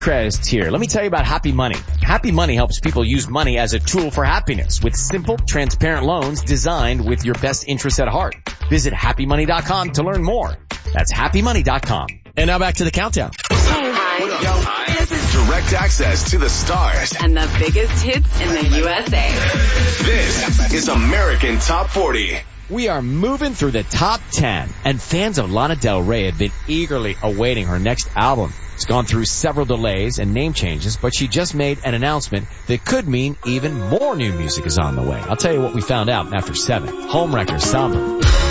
Crest here. Let me tell you about Happy Money. Happy Money helps people use money as a tool for happiness with simple, transparent loans designed with your best interests at heart. Visit happymoney.com to learn more. That's happymoney.com. And now back to the countdown. Hi. This is direct access to the stars and the biggest hits in the USA. This is American Top 40. We are moving through the top 10, and fans of Lana Del Rey have been eagerly awaiting her next album. It's gone through several delays and name changes, but she just made an announcement that could mean even more new music is on the way. I'll tell you what we found out after 7. Homewrecker, Samba.